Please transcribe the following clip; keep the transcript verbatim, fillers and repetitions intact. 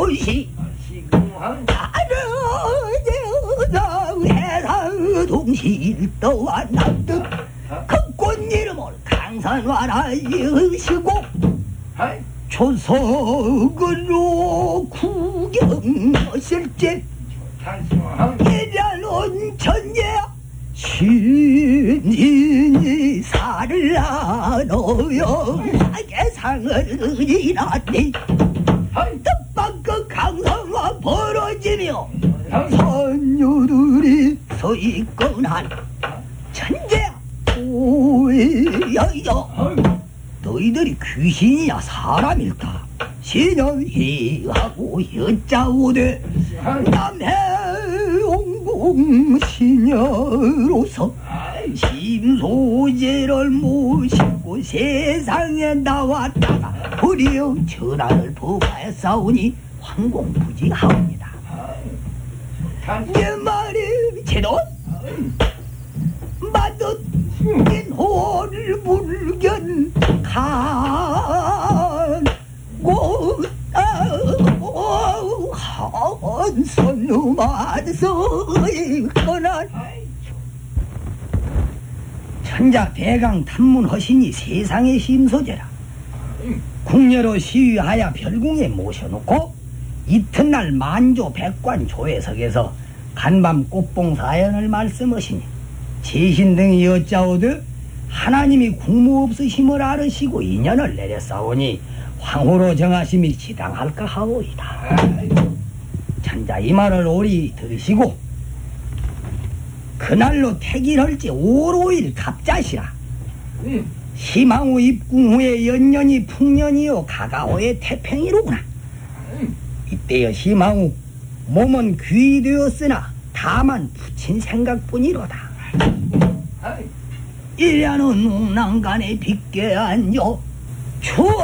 것이 시공한 나는 해상 동실 떠와 남듯 그 꽃 이름을 강산와라이시고 조석으로 구경하실 때 이라는 천재 신인이 살을 안어요 사계상을 일하니 뜻밖 그 강성과 벌어지며 선녀들이 서 있거나 천재야 오여여 너희들이 귀신이야 사람일까 신현희하고 여짜오되 남해옹공 시녀로서 심소재를 모시고 세상에 나왔다가 불이여 전하를 범하였사오니 황공부지하옵니다. 내 말이 제도 만든 인호를 불견 간고 한선우만 서있거나 천자 대강 탐문허시니 세상의 심소재라 궁녀로 시위하여 별궁에 모셔놓고 이튿날 만조 백관 조회석에서 간밤 꽃봉 사연을 말씀하시니 제신 등이 여짜오듯 하나님이 국무 없으심을 알으시고 인연을 내렸사오니 황후로 정하심이 지당할까 하오이다. 천자 이 말을 오리 들으시고 그날로 택일할지 오로일 갑자시라. 심항후 입궁 후에 연년이 풍년이요 가가오의 태평이로구나. 이때여 심항후 몸은 귀되었으나 다만 붙인 생각뿐이로다. 일야는 웅랑간에 빗게 안요 추